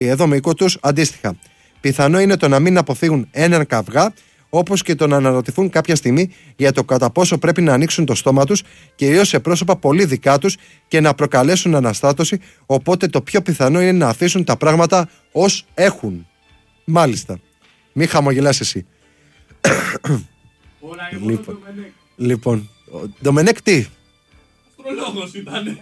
Εδώ με οίκο τους αντίστοιχα. Πιθανό είναι το να μην αποφύγουν έναν καυγά, όπως και το να αναρωτηθούν κάποια στιγμή για το κατά πόσο πρέπει να ανοίξουν το στόμα τους, κυρίως σε πρόσωπα πολύ δικά τους, και να προκαλέσουν αναστάτωση. Οπότε το πιο πιθανό είναι να αφήσουν τα πράγματα ως έχουν. Μάλιστα. Μη χαμογελάς εσύ. Λοιπόν, Ντομενέκ τι? Αστρολόγος ήταν.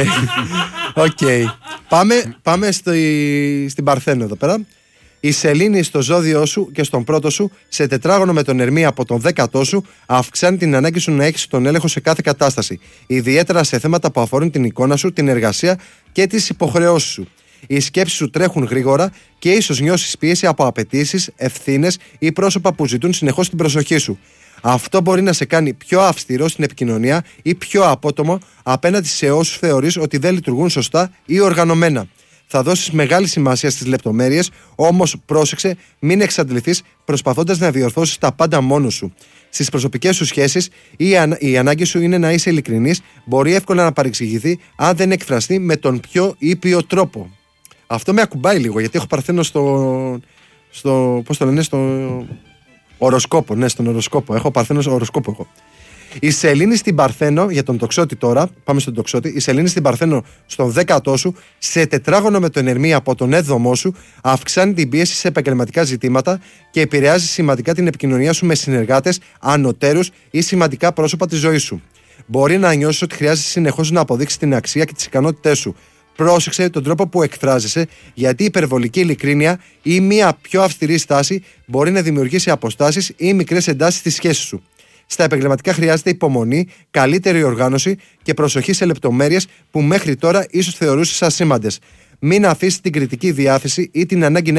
Οκ. Πάμε στην Παρθένο εδώ πέρα. Η σελήνη στο ζώδιό σου και στον πρώτο σου, σε τετράγωνο με τον Ερμή από τον 10ο σου, αυξάνει την ανάγκη σου να έχεις τον έλεγχο σε κάθε κατάσταση. Ιδιαίτερα σε θέματα που αφορούν την εικόνα σου, την εργασία και τις υποχρεώσεις σου. Οι σκέψεις σου τρέχουν γρήγορα και ίσως νιώσεις πίεση από απαιτήσεις, ευθύνες ή πρόσωπα που ζητούν συνεχώς την προσοχή σου. Αυτό μπορεί να σε κάνει πιο αυστηρό στην επικοινωνία ή πιο απότομο απέναντι σε όσους θεωρείς ότι δεν λειτουργούν σωστά ή οργανωμένα. Θα δώσεις μεγάλη σημασία στις λεπτομέρειες, όμως πρόσεξε, μην εξαντληθείς προσπαθώντας να διορθώσεις τα πάντα μόνος σου. Στις προσωπικές σου σχέσεις, η ανάγκη σου είναι να είσαι ειλικρινής, μπορεί εύκολα να παρεξηγηθεί αν δεν εκφραστεί με τον πιο ήπιο τρόπο. Αυτό με ακουμπάει λίγο, γιατί έχω Παρθένο πώς το λένε, στο οροσκόπο. Ναι, στον οροσκόπο. Έχω Παρθένο στο οροσκόπο εγώ. Η σελήνη στην Παρθένο, για τον τοξότη τώρα, πάμε στον τοξότη. Η σελήνη στην Παρθένο στον 10ο σου, σε τετράγωνο με τον Ερμή από τον 7ο σου, αυξάνει την πίεση σε επαγγελματικά ζητήματα και επηρεάζει σημαντικά την επικοινωνία σου με συνεργάτες, ανωτέρους ή σημαντικά πρόσωπα της ζωής σου. Μπορεί να νιώσεις ότι χρειάζεσαι συνεχώς να αποδείξεις την αξία και τις ικανότητές σου. Πρόσεξε τον τρόπο που εκφράζεσαι, γιατί η υπερβολική ειλικρίνεια ή μια πιο αυστηρή στάση μπορεί να δημιουργήσει αποστάσεις ή μικρές εντάσεις στη σχέση σου. Στα επαγγελματικά χρειάζεται υπομονή, καλύτερη οργάνωση και προσοχή σε λεπτομέρειες που μέχρι τώρα ίσως θεωρούσες ασήμαντες. Μην αφήσεις την κριτική διάθεση ή την ανάγκη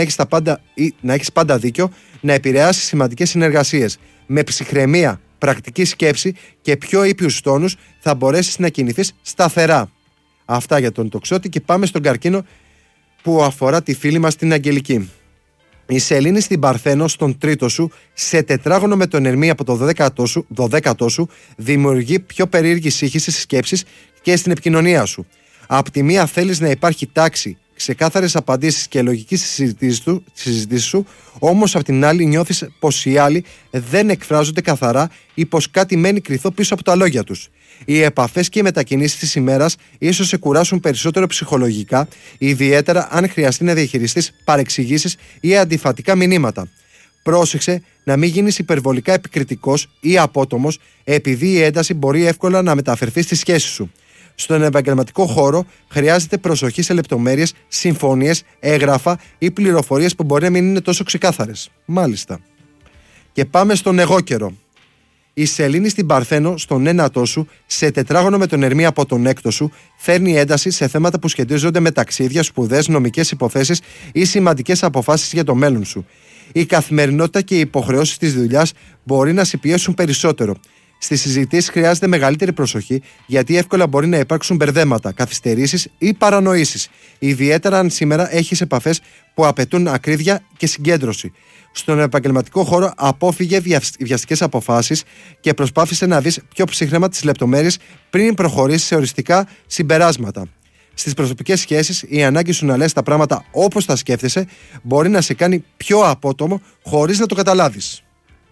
να έχεις πάντα δίκιο να επηρεάσει σημαντικές συνεργασίες. Με ψυχραιμία, πρακτική σκέψη και πιο ήπιους τόνους θα μπορέσεις να κινηθείς σταθερά. Αυτά για τον τοξότη, και πάμε στον καρκίνο που αφορά τη φίλη μας την Αγγελική. Η σελήνη στην Παρθένο στον τρίτο σου, σε τετράγωνο με τον Ερμή από το 12ο σου, δημιουργεί πιο περίεργη σύγχυση στις σκέψεις και στην επικοινωνία σου. Απ' τη μία θέλεις να υπάρχει τάξη, ξεκάθαρες απαντήσεις και λογική στη συζήτηση σου, όμως απ' την άλλη νιώθεις πως οι άλλοι δεν εκφράζονται καθαρά ή πως κάτι μένει κρυθό πίσω από τα λόγια τους. Οι επαφές και οι μετακινήσεις της ημέρας ίσως σε κουράσουν περισσότερο ψυχολογικά, ιδιαίτερα αν χρειαστεί να διαχειριστείς παρεξηγήσεις ή αντιφατικά μηνύματα. Πρόσεξε να μην γίνεις υπερβολικά επικριτικός ή απότομος, επειδή η ένταση μπορεί εύκολα να μεταφερθεί στη σχέση σου. Στον επαγγελματικό χώρο χρειάζεται προσοχή σε λεπτομέρειες, συμφωνίες, έγγραφα ή πληροφορίες που μπορεί να μην είναι τόσο ξεκάθαρες. Μάλιστα. Και πάμε στον εγώ καιρό. Η σελήνη στην Παρθένο στον 1ο σου, σε τετράγωνο με τον Ερμή από τον 6ο σου, φέρνει ένταση σε θέματα που σχετίζονται με ταξίδια, σπουδές, νομικές υποθέσεις ή σημαντικές αποφάσεις για το μέλλον σου. Η καθημερινότητα και οι υποχρεώσεις της δουλειάς μπορεί να σε πιέσουν περισσότερο. Στις συζητήσεις χρειάζεται μεγαλύτερη προσοχή, γιατί εύκολα μπορεί να υπάρξουν μπερδέματα, καθυστερήσεις ή παρανοήσεις. Ιδιαίτερα αν σήμερα έχεις επαφές που απαιτούν ακρίβεια και συγκέντρωση. Στον επαγγελματικό χώρο απόφυγε βιαστικές αποφάσεις και προσπάθησε να δεις πιο ψυχρέμα τις λεπτομέρειες πριν προχωρήσεις σε οριστικά συμπεράσματα. Στις προσωπικές σχέσεις, η ανάγκη σου να λες τα πράγματα όπως τα σκέφτεσαι μπορεί να σε κάνει πιο απότομο χωρίς να το καταλάβεις.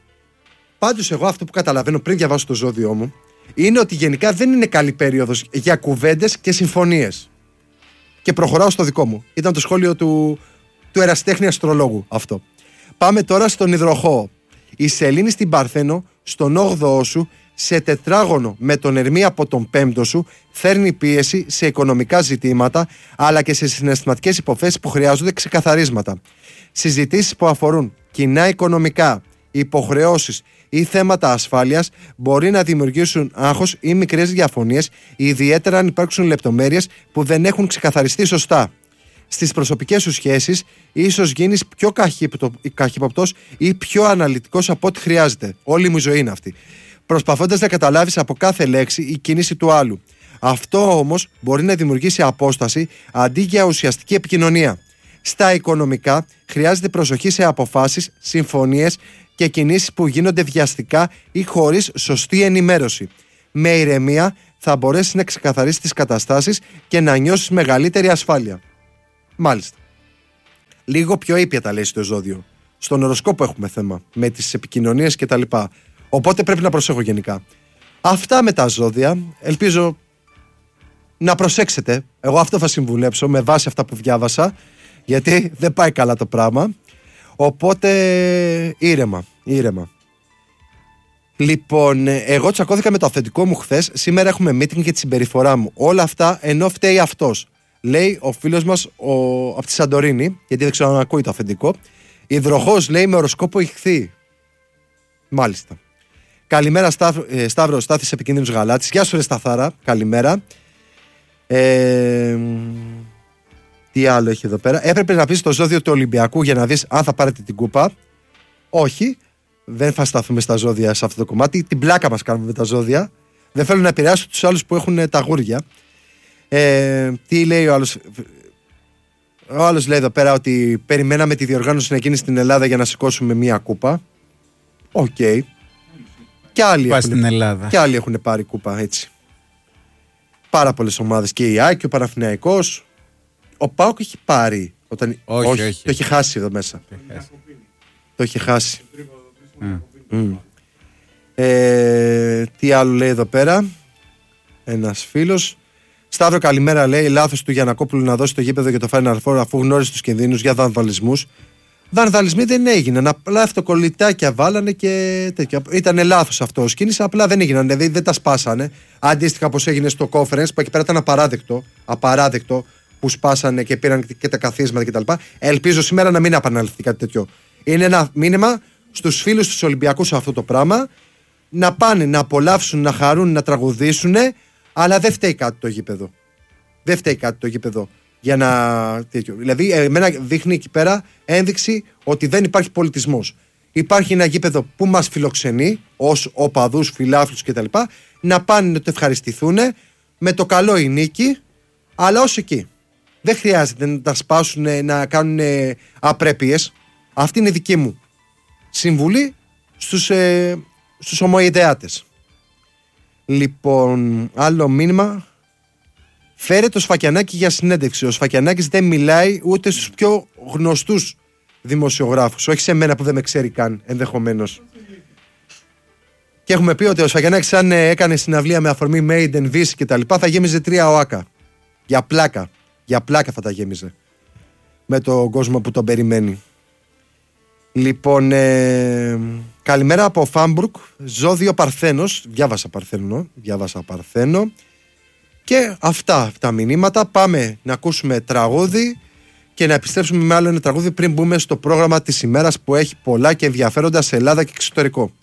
Πάντως, εγώ αυτό που καταλαβαίνω πριν διαβάσω το ζώδιό μου είναι ότι γενικά δεν είναι καλή περίοδος για κουβέντες και συμφωνίες. Και προχωράω στο δικό μου. Ήταν το σχόλιο του ερασιτέχνη αστρολόγου αυτό. Πάμε τώρα στον υδροχόο. Η σελήνη στην Παρθένο, στον 8ο σου, σε τετράγωνο με τον Ερμή από τον 5ο σου, φέρνει πίεση σε οικονομικά ζητήματα, αλλά και σε συναισθηματικές υποθέσεις που χρειάζονται ξεκαθαρίσματα. Συζητήσεις που αφορούν κοινά οικονομικά, υποχρεώσεις ή θέματα ασφάλειας μπορεί να δημιουργήσουν άγχος ή μικρές διαφωνίες, ιδιαίτερα αν υπάρξουν λεπτομέρειες που δεν έχουν ξεκαθαριστεί σωστά. Στις προσωπικές σου σχέσεις, ίσως γίνεις πιο καχύποπτος ή πιο αναλυτικός από ό,τι χρειάζεται. Όλη μου η ζωή είναι αυτή. Προσπαθώντας να καταλάβεις από κάθε λέξη η κίνηση του άλλου. Αυτό όμως μπορεί να δημιουργήσει απόσταση αντί για ουσιαστική επικοινωνία. Στα οικονομικά, χρειάζεται προσοχή σε αποφάσεις, συμφωνίες και κινήσεις που γίνονται βιαστικά ή χωρίς σωστή ενημέρωση. Με ηρεμία θα μπορέσεις να ξεκαθαρίσεις τις καταστάσεις και να νιώσεις μεγαλύτερη ασφάλεια. Μάλιστα. Λίγο πιο ήπια τα λέει στο ζώδιο. Στον οροσκόπο έχουμε θέμα με τις επικοινωνίες κτλ. Οπότε πρέπει να προσέχω γενικά. Αυτά με τα ζώδια. Ελπίζω να προσέξετε. Εγώ αυτό θα συμβουλέψω με βάση αυτά που διάβασα. Γιατί δεν πάει καλά το πράγμα. Οπότε ήρεμα. Λοιπόν, εγώ τσακώθηκα με το αφεντικό μου χθες. Σήμερα έχουμε meeting για τη συμπεριφορά μου. Όλα αυτά ενώ φταίει αυτός. Λέει ο φίλος μας από τη Σαντορίνη, γιατί δεν ξέρω αν ακούει το αφεντικό. Υδροχός, λέει, με οροσκόπο Ιχθύ. Μάλιστα. Καλημέρα, Σταύρο, Στάθης Επικίνδυνος Γαλάτης. Γεια σου, ρε Σταθάρα. Καλημέρα. Τι άλλο έχει εδώ πέρα. Έπρεπε να πεις το ζώδιο του Ολυμπιακού για να δεις αν θα πάρετε την κούπα. Όχι. Δεν θα σταθούμε στα ζώδια σε αυτό το κομμάτι. Την πλάκα μας κάνουμε με τα ζώδια. Δεν θέλω να επηρεάσω τους άλλους που έχουν τα γούρια. Τι λέει ο άλλος. Ο άλλος λέει εδώ πέρα ότι περιμέναμε τη διοργάνωση να γίνει στην Ελλάδα για να σηκώσουμε μία κούπα. Οκ. Και άλλοι έχουν πάρει κούπα, έτσι. Πάρα πολλές ομάδες. Και η ΑΕΚ και ο Παναθηναϊκός. Ο ΠΑΟΚ έχει πάρει. Όχι. Το έχει χάσει εδώ μέσα. Το έχει χάσει. Τι άλλο λέει εδώ πέρα. Ένας φίλος. Σταύρο, καλημέρα, λέει. Λάθος του Γιαννακόπουλου να δώσει το γήπεδο για το Final Four αφού γνώρισε τους κινδύνους για δανδαλισμούς. Δανδαλισμοί δεν έγιναν. Απλά αυτοκολλητάκια βάλανε και τέτοια. Ήταν λάθος αυτό ως κίνηση. Απλά δεν έγιναν. Δηλαδή δεν τα σπάσανε. Αντίστοιχα όπως έγινε στο conference που εκεί πέρα ήταν απαράδεκτο που σπάσανε και πήραν και τα καθίσματα κτλ. Ελπίζω σήμερα να μην επαναληφθεί κάτι τέτοιο. Είναι ένα μήνυμα στους φίλους τους Ολυμπιακούς αυτό το πράγμα. Να πάνε να απολαύσουν, να χαρούν, να τραγουδήσουν. Αλλά δεν φταίει κάτι το γήπεδο. Για να. Δηλαδή, εμένα δείχνει εκεί πέρα ένδειξη ότι δεν υπάρχει πολιτισμός. Υπάρχει ένα γήπεδο που μας φιλοξενεί ως οπαδούς, φιλάθλους κτλ. Να πάνε να το ευχαριστηθούν με το καλό η νίκη, αλλά ως εκεί. Δεν χρειάζεται να τα σπάσουν, να κάνουν απρέπειες. Αυτή είναι η δική μου συμβουλή στους ομοειδεάτες. Λοιπόν, άλλο μήνυμα. Φέρε το Σφακιανάκη για συνέντευξη. Ο Σφακιανάκης δεν μιλάει ούτε στους πιο γνωστούς δημοσιογράφους. Όχι σε μένα που δεν με ξέρει καν, ενδεχομένως. Και έχουμε πει ότι ο Σφακιανάκης, αν έκανε συναυλία με αφορμή Made in Vice και τα λοιπά, θα γέμιζε 3 ΟΑΚΑ. Για πλάκα θα τα γέμιζε. Με τον κόσμο που τον περιμένει. Λοιπόν, καλημέρα από Φάμπρουκ. Ζώδιο Παρθένος. Διάβασα Παρθένο. Και αυτά τα μηνύματα. Πάμε να ακούσουμε τραγούδι και να επιστρέψουμε με άλλο ένα τραγούδι πριν μπούμε στο πρόγραμμα της ημέρας που έχει πολλά και ενδιαφέροντα σε Ελλάδα και εξωτερικό.